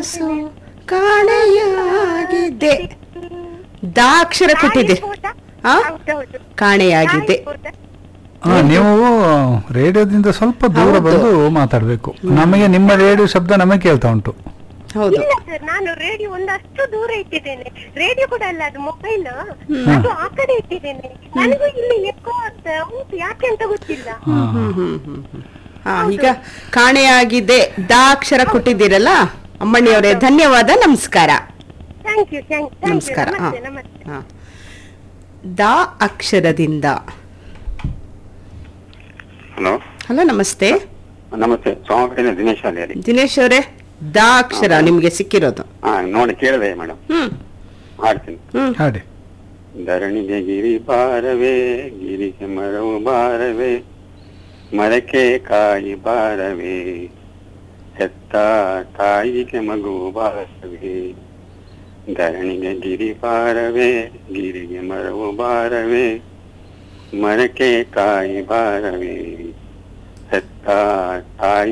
ಕನಸು ಕಾಣೆಯಾಗಿದೆ. ದಾಕ್ಷರ ಕೊಟ್ಟಿದೆ. ಕಾಣೆಯಾಗಿದೆ. ನೀವು ರೇಡಿಯೋದಿಂದ ಸ್ವಲ್ಪ ದೂರ ಬಂದು ಮಾತಾಡಬೇಕು. ನಮಗೆ ನಿಮ್ಮ ರೇಡಿಯೋ ಶಬ್ದ ನಮಗೆ ಕೇಳ್ತಾ ಉಂಟು. ಹೌದು. ಇಲ್ಲ ಸರ್, ನಾನು ರೇಡಿಯೋ ಒಂದಷ್ಟು ದೂರ ಇಟ್ಟಿದ್ದೇನೆ. ರೇಡಿಯೋ ಕೂಡ ಅಲ್ಲ, ಅದು ಮೊಬೈಲ್, ಅದು ಆ ಕಡೆ ಇಟ್ಟಿದ್ದೇನೆ. ನನಗೂ ಇಲ್ಲಿ ಎಕ್ಕೋ ಆಗ್ತಾ ಉಂಟು, ಯಾಕೆ ಅಂತ ಗೊತ್ತಿಲ್ಲ. ಈಗ ಕಾಣೆಯಾಗಿದೆ ದಾಕ್ಷರ ಕೊಟ್ಟಿದ್ದೀರಲ್ಲ ಅಮ್ಮಣ್ಣಿಯವರೇ, ಧನ್ಯವಾದ, ನಮಸ್ಕಾರ. Thank you. ನಮಸ್ಕಾರ. ನಮಸ್ತೆ. ದಾ ಅಕ್ಷರದಿಂದ. ಹಲೋ ಹಲೋ, ನಮಸ್ತೆ. ನಮಸ್ತೆ, ಸೋಮಪೇಟೆ ದಿನೇಶ್ ಅಲ್ಲಿ. ದಿನೇಶ್ ಅವರೇ, ದಾ ಅಕ್ಷರ ನಿಮ್ಗೆ ಸಿಕ್ಕಿರೋದು. ನೋಡಿ ಕೇಳಿದೆ ಮೇಡಮ್, ಹಾಡ್ತೀನಿ. ಹಾಡಿ. ಧರಣಿಗೆ ಗಿರಿ ಬಾರವೇ, ಗಿರಿಗೆ ಮರವು ಬಾರವೇ, ಮರಕ್ಕೆ ಕಾಯಿ ಬಾರವೇ, ಹೆತ್ತ ತಾಯಿಗೆ ಮಗು ಬಾರವೇ. ಧರಣಿಗೆ ಗಿರಿ ಬಾರವೇ, ಗಿರಿಗೆ ಮರವು ಬಾರವೇ, ಮರಕ್ಕೆ ಕಾಯಿ ಬಾರವೇ, ಹೆತ್ತ ತಾಯಿ